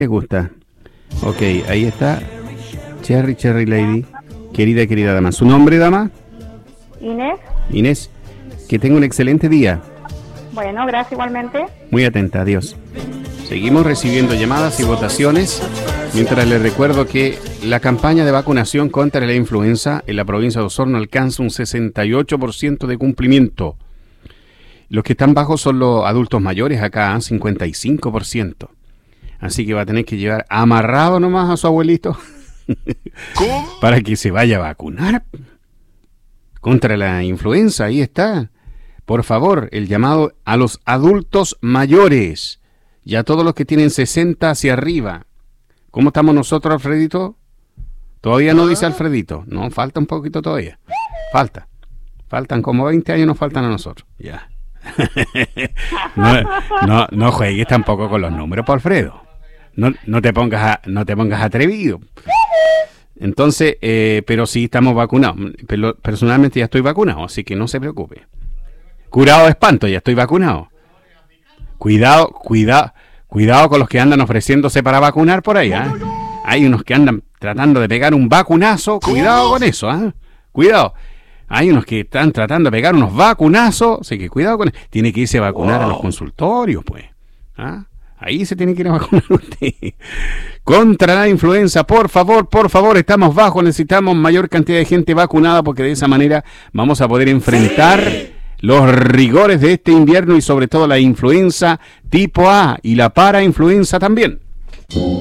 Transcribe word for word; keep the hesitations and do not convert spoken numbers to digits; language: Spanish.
Me gusta. Ok, ahí está. Cherry, Cherry Lady. Querida, querida dama. ¿Su nombre, dama? Inés. Inés. Que tenga un excelente día. Bueno, gracias igualmente. Muy atenta, adiós. Seguimos recibiendo llamadas y votaciones, mientras les recuerdo que la campaña de vacunación contra la influenza en la provincia de Osorno alcanza un sesenta y ocho por ciento de cumplimiento. Los que están bajos son los adultos mayores, acá cincuenta y cinco por ciento. Así que va a tener que llevar amarrado nomás a su abuelito para que se vaya a vacunar contra la influenza. Ahí está. Por favor, el llamado a los adultos mayores y a todos los que tienen sesenta hacia arriba. ¿Cómo estamos nosotros, Alfredito? Todavía no dice Alfredito. No, falta un poquito todavía. Falta. Faltan como veinte años, nos faltan a nosotros. Ya. no, no, no juegues tampoco con los números, por Alfredo. No, no te pongas a, no te pongas atrevido. Entonces, eh, pero sí estamos vacunados. Pero, personalmente ya estoy vacunado, así que no se preocupe. Curado de espanto, ya estoy vacunado. Cuidado, cuidado, cuidado con los que andan ofreciéndose para vacunar por ahí, ¿eh? Hay unos que andan tratando de pegar un vacunazo, cuidado con eso, ¿eh? Cuidado. Hay unos que están tratando de pegar unos vacunazos, así que cuidado con eso. Tiene que irse a vacunar wow. a los consultorios, pues. ¿Ah? Ahí se tiene que ir a vacunar usted. Contra la influenza, por favor, por favor, estamos bajos, necesitamos mayor cantidad de gente vacunada porque de esa manera vamos a poder enfrentar sí. los rigores de este invierno y sobre todo la influenza tipo A y la parainfluenza también.